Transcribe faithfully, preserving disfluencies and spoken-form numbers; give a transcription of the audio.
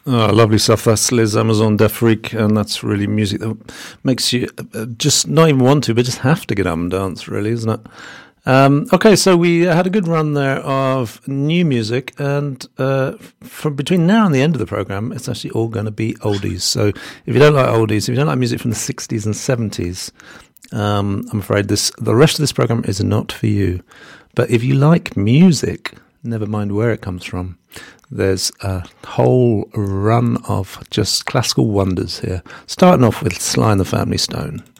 Oh, lovely stuff. That's Les Amazon d'Afrique, and that's really music that makes you uh, just not even want to, but just have to get up and dance, really, isn't it? Um, okay, so we had a good run there of new music, and uh, from between now and the end of the program, it's actually all going to be oldies. So if you don't like oldies, if you don't like music from the sixties and seventies, um, I'm afraid this the rest of this program is not for you. But if you like music, never mind where it comes from, there's a whole run of just classical wonders here, starting off with Sly and the Family Stone.